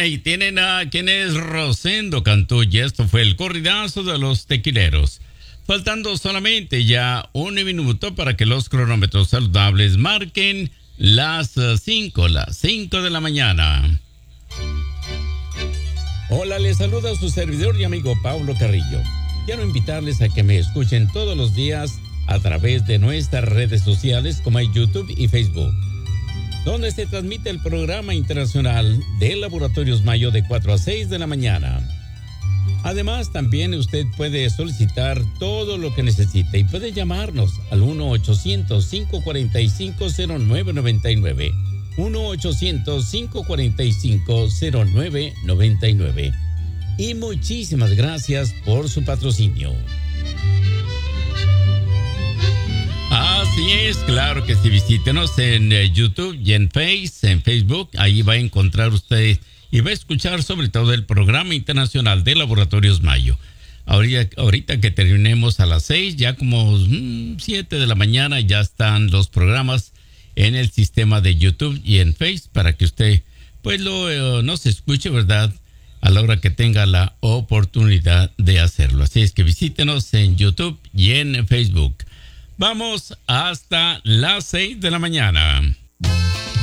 ahí tienen a quien es Rosendo Cantú y esto fue el corridazo de los tequileros. Faltando solamente ya un minuto para que los cronómetros saludables marquen las 5 de la mañana. Hola, les saluda su servidor y amigo Pablo Carrillo. Quiero invitarles a que me escuchen todos los días a través de nuestras redes sociales como YouTube y Facebook, donde se transmite el programa internacional de Laboratorios Mayo de 4 a 6 de la mañana. Además, también usted puede solicitar todo lo que necesite y puede llamarnos al 1-800-545-0999. 1-800-545-0999. Y muchísimas gracias por su patrocinio. Así es, claro que sí, visítenos en YouTube y en Facebook. Ahí va a encontrar usted y va a escuchar sobre todo el programa internacional de Laboratorios Mayo. Ahorita que terminemos a las 6, ya como 7 de la mañana, ya están los programas en el sistema de YouTube y en Facebook para que usted pues nos escuche, ¿verdad?, a la hora que tenga la oportunidad de hacerlo. Así es que visítenos en YouTube y en Facebook. Vamos hasta las 6 de la mañana.